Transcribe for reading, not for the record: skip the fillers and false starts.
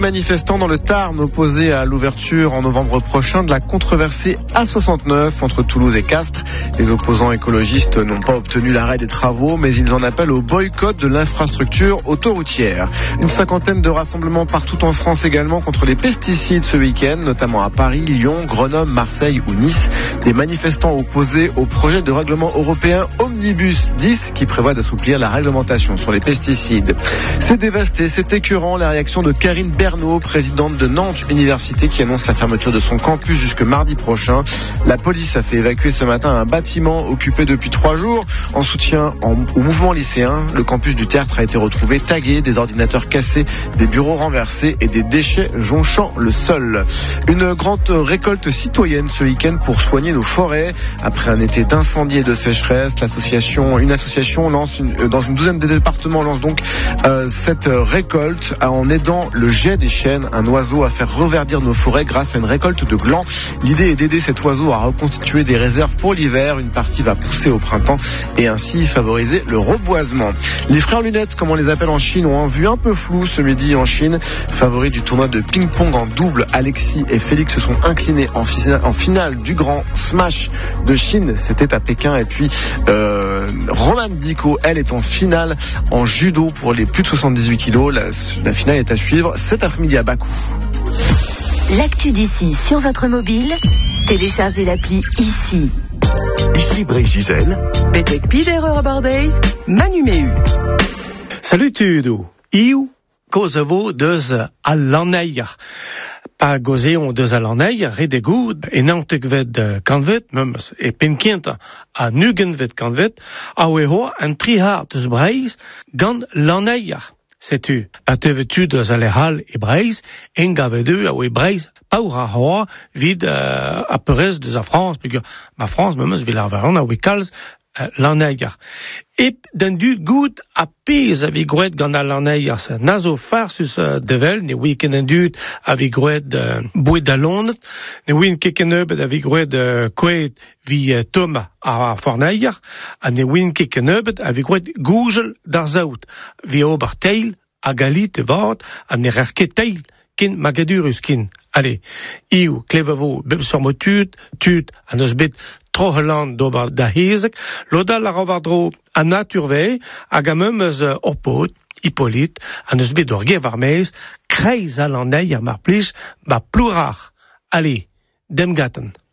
Manifestants dans le Tarn opposés à l'ouverture en novembre prochain de la controversée A69 entre Toulouse et Castres. Les opposants écologistes n'ont pas obtenu l'arrêt des travaux, mais ils en appellent au boycott de l'infrastructure autoroutière. Une cinquantaine de rassemblements partout en France également contre les pesticides ce week-end, notamment à Paris, Lyon, Grenoble, Marseille ou Nice. Des manifestants opposés au projet de règlement européen Omnibus 10 qui prévoit d'assouplir la réglementation sur les pesticides. C'est dévasté, c'est écœurant la réaction de Karine Bernot, présidente de Nantes Université, qui annonce la fermeture de son campus jusque mardi prochain. La police a fait évacuer ce matin un bâtiment occupé depuis 3 jours en soutien au mouvement lycéen. Le campus du Tertre a été retrouvé tagué, des ordinateurs cassés, des bureaux renversés et des déchets jonchant le sol. Une grande récolte citoyenne ce week-end pour soigner nos forêts. Après un été d'incendie et de sécheresse, une association dans une douzaine de départements lance donc cette récolte en aidant le jet des chênes, un oiseau à faire reverdir nos forêts grâce à une récolte de glands. L'idée est d'aider cet oiseau à reconstituer des réserves pour l'hiver. Une partie va pousser au printemps et ainsi favoriser le reboisement. Les frères Lunettes, comme on les appelle en Chine, ont un vue un peu floue ce midi en Chine. Favoris du tournoi de ping-pong en double, Alexis et Félix se sont inclinés en finale du grand smash de Chine. C'était à Pékin. Et puis Romane Dico, elle, est en finale en judo pour les plus de 78 kilos. La finale est à suivre cet après-midi à Bakou. L'actu d'ici sur votre mobile, téléchargez l'appli ICI. Ici Brésil. Betek Pider Eurobardays, Manu Mehu. Salut tudo. Eu Kosovo deus a laneier. Pa goze on deus a laneier, redegout, en antek ved kanvet, memes e penkient a nugen ved kanvet, a oeho an trihar deus Breiz gant laneier. Sais-tu, pa tevetu deus a lehal e Breiz, en gavedu a oe Breiz paour a hoa vid a perez deus a France, puisque ma France, memes vil ar varon a oe kalz laneier. Et d'un du gout a pez a vigouet gant a laneier. Nazo farsus devel, ne oe ken dut a vigouet boued a lonet, ne oe ken eubet a vigouet kouet vi tom a forneier, a ne oe ken eubet a vigouet goujel d'ar zaout, vi ober teil a galit e vart, a ne rerket teil ken magadurus kin. Allez, iu klevavo beb sur tut a neus bet troheland d'ober da hezek, loda la ravardro a naturvei, hag a memes orpot, Hippolyte, a neus bet ur gev ar meiz, kreiz a laneier mar plij, ba plourar. Allez, dem gaten.